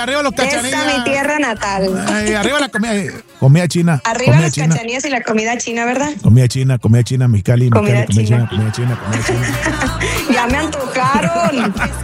arriba los cachanillas. Esa mi tierra natal. Ay, arriba la comida china. Arriba comida las china. cachanillas y la comida china, ¿verdad? Comida china, Mexicali, Comida china. comida china. Ya me antojaron.